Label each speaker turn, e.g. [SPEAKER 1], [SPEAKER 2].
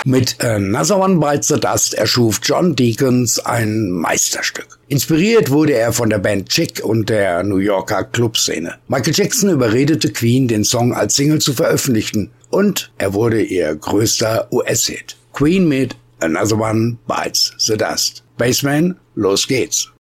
[SPEAKER 1] Mit Another One Bites the Dust erschuf John Deacon ein Meisterstück. Inspiriert wurde er von der Band Chic und der New Yorker Clubszene. Michael Jackson überredete Queen, den Song als Single zu veröffentlichen, und er wurde ihr größter US-Hit. Queen mit Another One Bites the Dust. Bassman, los geht's.